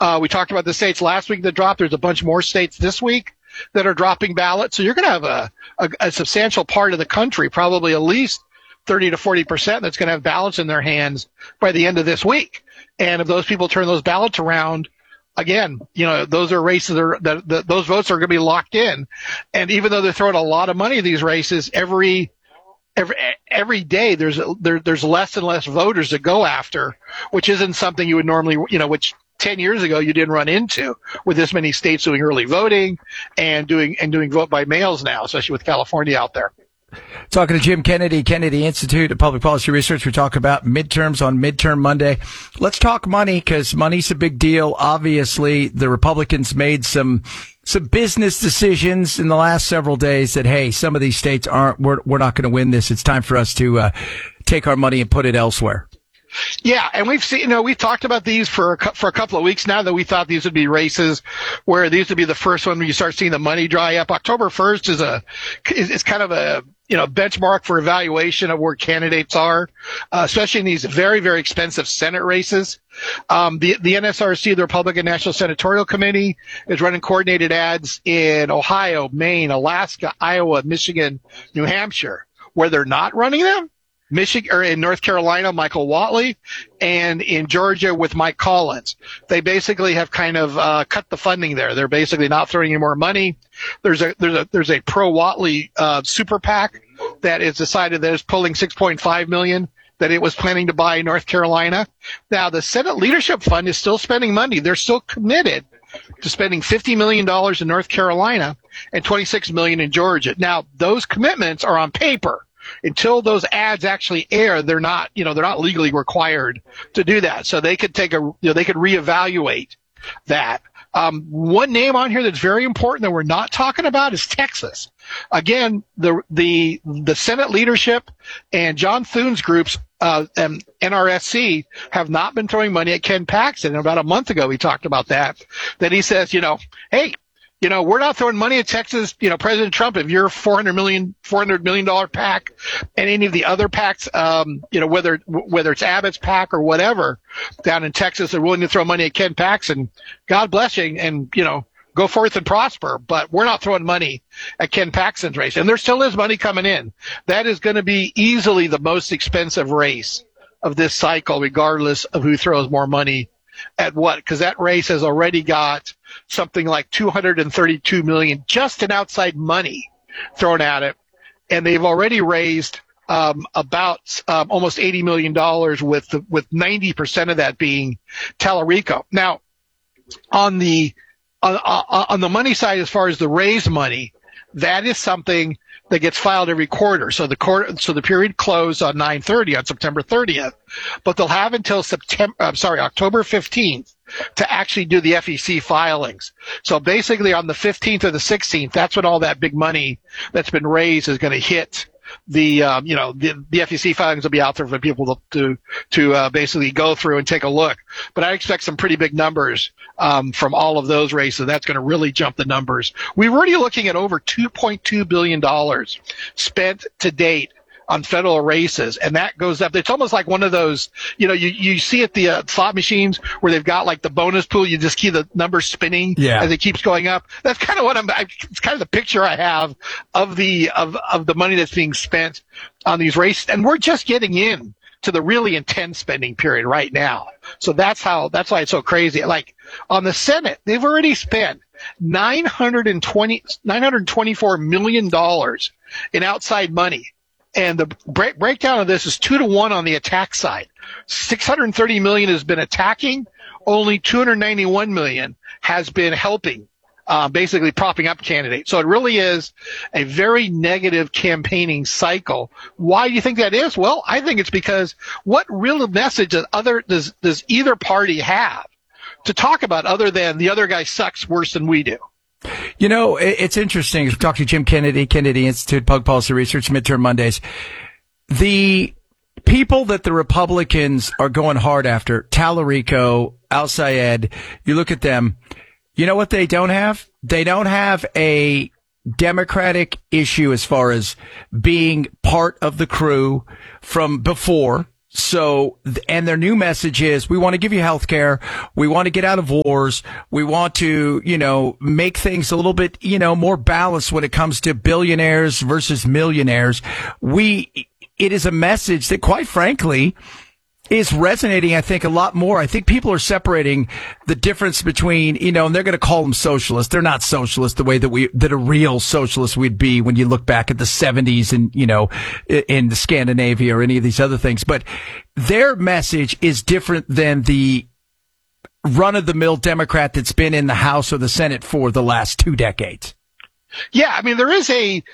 We talked about the states last week that dropped. There's a bunch more states this week that are dropping ballots. So you're going to have a substantial part of the country, probably at least 30 to 40% that's going to have ballots in their hands by the end of this week. And if those people turn those ballots around, again, those are races that those votes are going to be locked in. And even though they're throwing a lot of money at these races, every day there's less and less voters to go after, which isn't something you would normally, which 10 years ago you didn't run into with this many states doing early voting and doing vote by mails now, especially with California out there. Talking to Jim Kennedy, Kennedy Institute of Public Policy Research. We talk about midterms on Midterm Monday. Let's talk money, because money's a big deal. Obviously, the Republicans made some business decisions in the last several days that, hey, some of these states we're not going to win this. It's time for us to take our money and put it elsewhere. Yeah, and we've talked about these for a couple of weeks now, that we thought these would be races where these would be the first one where you start seeing the money dry up. October 1st is kind of a benchmark for evaluation of where candidates are, especially in these very, very expensive Senate races. The NSRC, the Republican National Senatorial Committee, is running coordinated ads in Ohio, Maine, Alaska, Iowa, Michigan, New Hampshire. Where they're not running them, Michigan, or in North Carolina, Michael Whatley, and in Georgia with Mike Collins. They basically have kind of cut the funding there. They're basically not throwing any more money. There's a pro Whatley super PAC that is decided that is pulling $6.5 million that it was planning to buy in North Carolina. Now, the Senate Leadership Fund is still spending money. They're still committed to spending $50 million in North Carolina and $26 million in Georgia. Now, those commitments are on paper. Until those ads actually air, they're not legally required to do that. So they could they could reevaluate that. One name on here that's very important that we're not talking about is Texas. Again, the Senate leadership and John Thune's groups, NRSC, have not been throwing money at Ken Paxton. And about a month ago, we talked about that he says, hey, we're not throwing money at Texas. President Trump, if you're $400 million PAC and any of the other PACs, whether it's Abbott's PAC or whatever down in Texas, they're willing to throw money at Ken Paxton. God bless you, and go forth and prosper. But we're not throwing money at Ken Paxton's race, and there still is money coming in. That is going to be easily the most expensive race of this cycle, regardless of who throws more money at what, because that race has already got something like $232 million just in outside money thrown at it, and they've already raised about almost $80 million with 90% of that being Tallarico. Now, on the money side, as far as the raised money, that is something that gets filed every quarter. So the period closed on 9/30 on September 30th, but they'll have until October 15th to actually do the FEC filings. So basically on the 15th or the 16th, that's when all that big money that's been raised is going to hit the FEC filings will be out there for people to basically go through and take a look. But I expect some pretty big numbers from all of those races. That's going to really jump the numbers. We're already looking at over $2.2 billion spent to date on federal races, and that goes up. It's almost like one of those, you see at the slot machines where they've got like the bonus pool. You just keep the numbers spinning as it keeps going up. That's kind of what it's kind of the picture I have of the money that's being spent on these races, and we're just getting in to the really intense spending period right now. So that's why it's so crazy. Like on the Senate, they've already spent $924 million in outside money. And the breakdown of this is 2-to-1 on the attack side. $630 million has been attacking. Only $291 million has been helping, basically propping up candidates. So it really is a very negative campaigning cycle. Why do you think that is? Well, I think it's because what real message does either party have to talk about other than the other guy sucks worse than we do? It's interesting. We talked to Jim Kennedy, Kennedy Institute, Public Policy Research, Midterm Mondays. The people that the Republicans are going hard after, Tallarico, Al-Sayed, you look at them, you know what they don't have? They don't have a Democratic issue as far as being part of the crew from before. So, and their new message is, we want to give you health care. We want to get out of wars. We want to, make things a little bit, more balanced when it comes to billionaires versus millionaires. It is a message that, quite frankly, is resonating, I think, a lot more. I think people are separating the difference between, and they're going to call them socialists. They're not socialists the way that a real socialist would be when you look back at the 70s and, in the Scandinavia or any of these other things. But their message is different than the run-of-the-mill Democrat that's been in the House or the Senate for the last 2 decades. Yeah, I mean, it's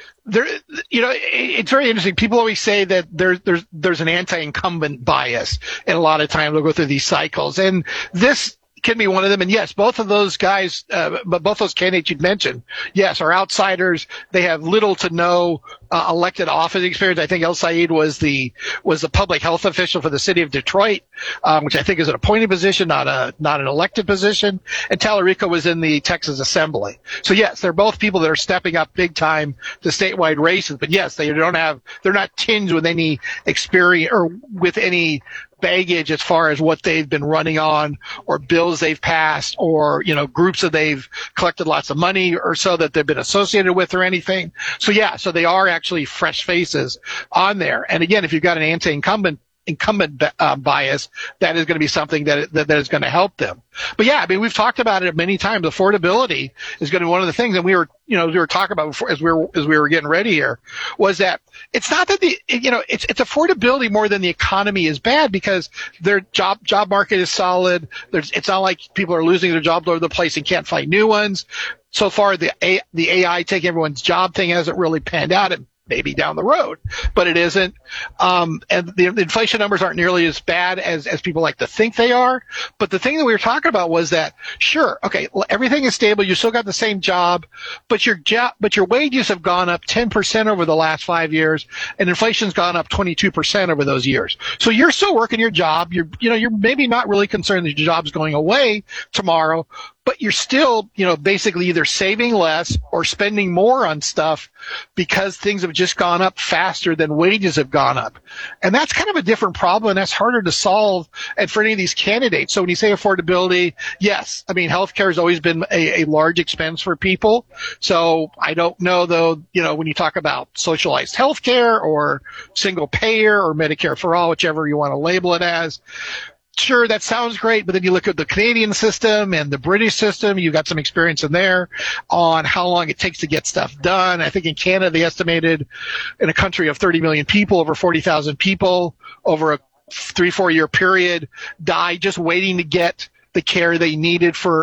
very interesting. People always say that there's an anti-incumbent bias, and a lot of times they'll go through these cycles. And this can be one of them. And yes, both of those guys, but both those candidates you'd mentioned, yes, are outsiders. They have little to no elected office experience. I think El Sayed was the public health official for the city of Detroit, which I think is an appointed position, not an elected position. And Tallarico was in the Texas Assembly. So yes, they're both people that are stepping up big time to statewide races. But yes, they're not tinged with any experience or with any baggage as far as what they've been running on or bills they've passed or, groups that they've collected lots of money or so that they've been associated with or anything. So yeah, so they are actually fresh faces on there. And again, if you've got an anti-incumbent bias, that is going to be something that is going to help them. But yeah, I mean, we've talked about it many times. Affordability is going to be one of the things, and we were talking about before as we were getting ready here, was that it's not that it's affordability more than the economy is bad, because their job market is solid. It's not like people are losing their jobs all over the place and can't find new ones. So far, the AI taking everyone's job thing hasn't really panned out. Maybe down the road, but it isn't. And the inflation numbers aren't nearly as bad as people like to think they are. But the thing that we were talking about was that, sure, okay, everything is stable. You still got the same job, but your wages have gone up 10% over the last 5 years, and inflation's gone up 22% over those years. So you're still working your job. You're maybe not really concerned that your job's going away tomorrow, but you're still, basically either saving less or spending more on stuff because things have just gone up faster than wages have gone up. And that's kind of a different problem, and that's harder to solve and for any of these candidates. So when you say affordability, yes, I mean, healthcare has always been a large expense for people. So I don't know, though, when you talk about socialized healthcare or single payer or Medicare for all, whichever you want to label it as, sure, that sounds great, but then you look at the Canadian system and the British system, you've got some experience in there on how long it takes to get stuff done. I think in Canada, they estimated in a country of 30 million people, over 40,000 people over a 3-4 year period died just waiting to get the care they needed for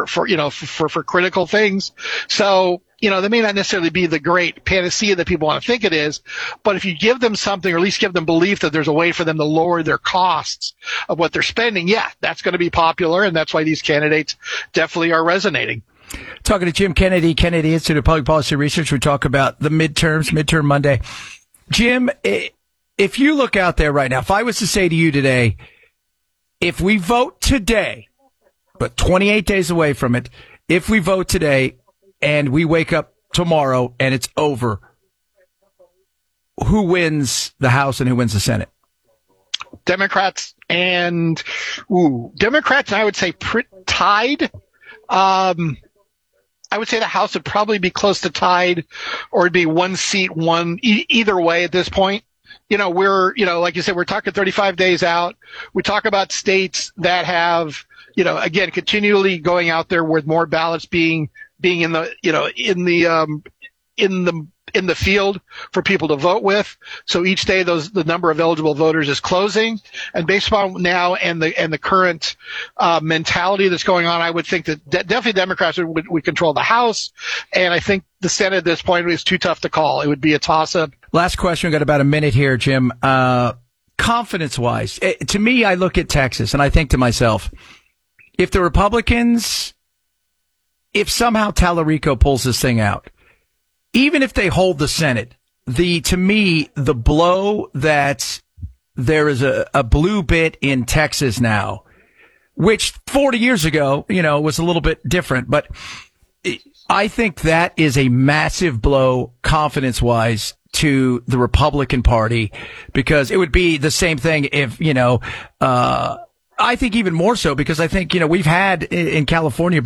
critical things. So, they may not necessarily be the great panacea that people want to think it is, but if you give them something, or at least give them belief that there's a way for them to lower their costs of what they're spending, yeah, that's going to be popular, and that's why these candidates definitely are resonating. Talking to Jim Kennedy, Kennedy Institute of Public Policy Research, we talk about the midterm Monday. Jim, if you look out there right now, if I was to say to you today, if we vote today, but 28 days away from it, if we vote today, and we wake up tomorrow and it's over, who wins the House and who wins the Senate? Democrats, I would say tied. I would say the House would probably be close to tied, or it'd be one seat, either way at this point. Like you said, we're talking 35 days out. We talk about states that have, again, continually going out there with more ballots being in the field for people to vote with. So each day the number of eligible voters is closing. And based upon now and the current mentality that's going on, I would think that definitely Democrats would control the House. And I think the Senate at this point is too tough to call. It would be a toss-up. Last question. We've got about a minute here, Jim. Confidence-wise, to me, I look at Texas and I think to myself, if the Republicans, if somehow Tallarico pulls this thing out, even if they hold the Senate, to me, the blow that there is a blue bit in Texas now, which 40 years ago, was a little bit different, but I think that is a massive blow confidence-wise to the Republican Party, because it would be the same thing if, I think even more so, because I think, we've had in California